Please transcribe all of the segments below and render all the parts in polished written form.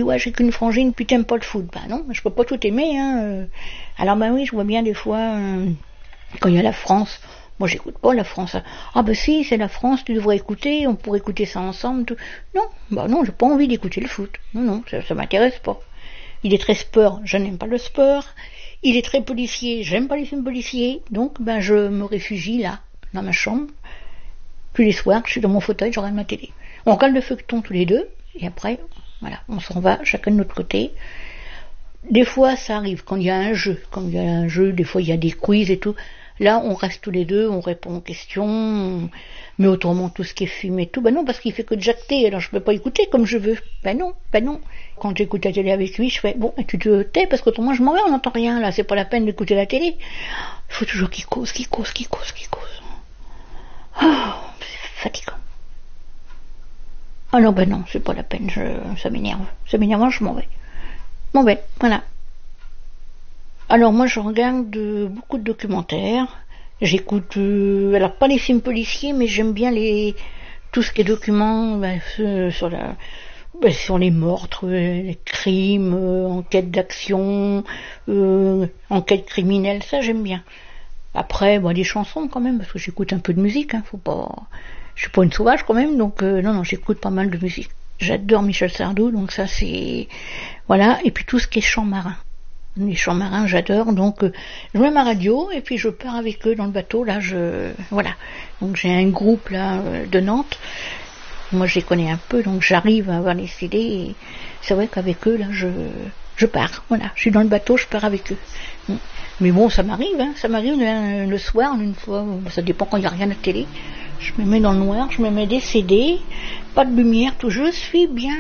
dit, ouais, j'ai qu'une frangine, puis t'aimes pas le foot. Bah non, je peux pas tout aimer, hein. Alors bah oui, je vois bien des fois, quand il y a la France, moi j'écoute pas la France. Ah bah si, c'est la France, tu devrais écouter, on pourrait écouter ça ensemble. Tout. Non, bah non, j'ai pas envie d'écouter le foot. Non, non, ça m'intéresse pas. Il est très sport, je n'aime pas le sport. Il est très policier, j'aime pas les films policiers. Donc ben je me réfugie là, dans ma chambre. Puis les soirs, je suis dans mon fauteuil, je regarde ma télé. On regarde le feuilleton tous les deux, et après, voilà, on s'en va, chacun de notre côté. Des fois, ça arrive, quand il y a un jeu, des fois il y a des quiz et tout. Là, on reste tous les deux, on répond aux questions, mais autrement, tout ce qui est film et tout, ben non, parce qu'il fait que de jacter, alors je peux pas écouter comme je veux. Ben non. Quand j'écoute la télé avec lui, je fais, bon, tu te tais, parce qu'autrement je m'en vais, on n'entend rien, là, c'est pas la peine d'écouter la télé. Il faut toujours qu'il cause. Oh, c'est fatigant. Ah non, ben non, c'est pas la peine, ça m'énerve, je m'en vais, voilà. Alors moi je regarde beaucoup de documentaires, j'écoute, alors pas les films policiers, mais j'aime bien tout ce qui est documents sur les meurtres, les crimes, enquêtes d'action, enquêtes criminelles, ça j'aime bien. Après, des chansons quand même, parce que j'écoute un peu de musique, hein, je suis pas une sauvage quand même, donc non, j'écoute pas mal de musique. J'adore Michel Sardou, donc ça c'est, voilà, et puis tout ce qui est chants marins. Les chants marins, j'adore, donc je mets ma radio, et puis je pars avec eux dans le bateau, là, voilà. Donc j'ai un groupe, là, de Nantes, moi je les connais un peu, donc j'arrive à avoir les CD, et c'est vrai qu'avec eux, là, je pars, voilà, je suis dans le bateau, je pars avec eux. Mais bon, ça m'arrive le soir, une fois, ça dépend quand il n'y a rien à la télé, je me mets dans le noir, je me mets des CD, pas de lumière, tout, je suis bien.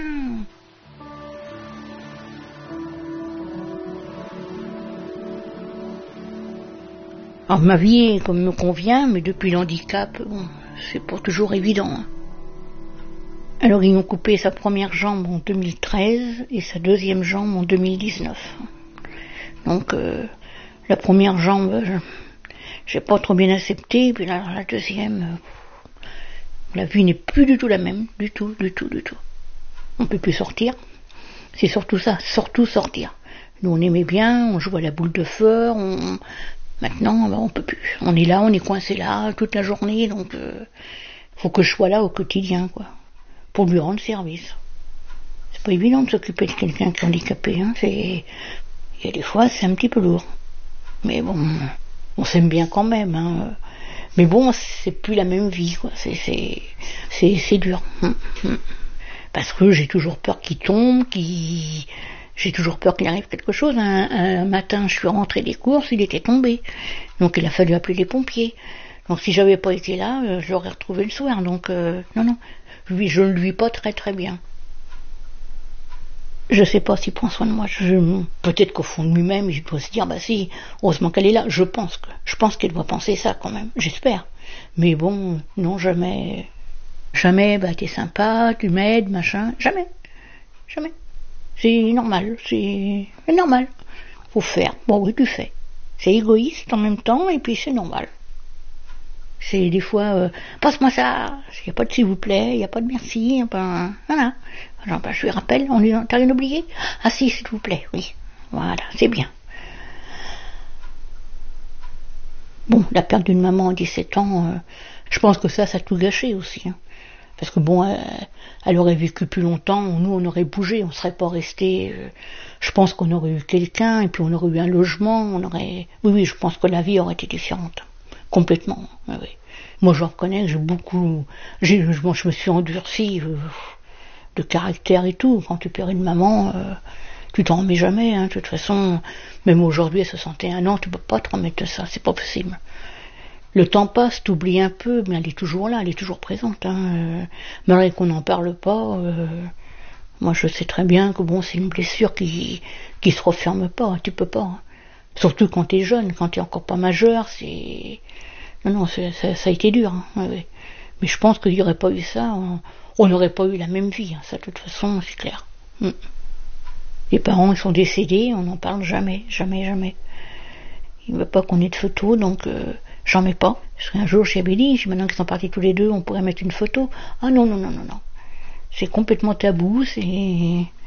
Alors ma vie comme me convient, mais depuis l'handicap, bon, c'est pas toujours évident. Hein. Alors ils m'ont coupé sa première jambe en 2013 et sa deuxième jambe en 2019. Donc la première jambe, j'ai pas trop bien accepté, puis là, la deuxième, la vie n'est plus du tout la même, du tout. On peut plus sortir, c'est surtout ça, surtout sortir. Nous on aimait bien, on jouait à la boule de feu, maintenant on peut plus. On est là, on est coincé là toute la journée, donc faut que je sois là au quotidien, quoi, pour lui rendre service. C'est pas évident de s'occuper de quelqu'un qui est handicapé, hein. Il y a des fois c'est un petit peu lourd. Mais bon, on s'aime bien quand même, hein. Mais bon, c'est plus la même vie, quoi. C'est dur. Parce que j'ai toujours peur qu'il tombe, j'ai toujours peur qu'il arrive quelque chose. Un matin, je suis rentrée des courses, il était tombé. Donc il a fallu appeler les pompiers. Donc si j'avais pas été là, je l'aurais retrouvé le soir. Donc non, je ne le vis pas très très bien. Je sais pas s'il prend soin de moi. Peut-être qu'au fond de lui-même, il doit se dire, bah si, heureusement qu'elle est là. Je pense qu'elle doit penser ça quand même. J'espère. Mais bon, non, jamais, t'es sympa, tu m'aides, machin. Jamais. C'est normal. Faut faire. Bon, oui, tu fais. C'est égoïste en même temps, et puis c'est normal. C'est des fois, passe-moi ça, il n'y a pas de s'il vous plaît, il n'y a pas de merci, voilà. Alors, je lui rappelle, t'as rien oublié? Ah si, s'il vous plaît, oui. Voilà, c'est bien. Bon, la perte d'une maman à 17 ans, je pense que ça a tout gâché aussi. Hein. Parce que bon, elle aurait vécu plus longtemps, nous on aurait bougé, on serait pas resté. Je pense qu'on aurait eu quelqu'un, et puis on aurait eu un logement, Oui, je pense que la vie aurait été différente. Complètement, oui. Moi je reconnais que je me suis endurcie de caractère et tout. Quand tu perds une maman, tu t'en remets jamais, hein. De toute façon, même aujourd'hui à 61 ans, tu peux pas te remettre de ça, c'est pas possible. Le temps passe, t'oublies un peu, mais elle est toujours là, elle est toujours présente, hein. Malgré qu'on n'en parle pas, moi je sais très bien que bon, c'est une blessure qui se referme pas, tu peux pas. Hein. Surtout quand t'es jeune, quand t'es encore pas majeur, c'est... Non, ça a été dur, hein, ouais. Mais je pense qu'il n'y aurait pas eu ça, on n'aurait pas eu la même vie, hein, ça de toute façon, c'est clair. Les parents, ils sont décédés, on n'en parle jamais. Il ne veut pas qu'on ait de photos, donc j'en mets pas. Parce qu'un jour, j'avais dit, maintenant qu'ils sont partis tous les deux, on pourrait mettre une photo. Ah non. C'est complètement tabou,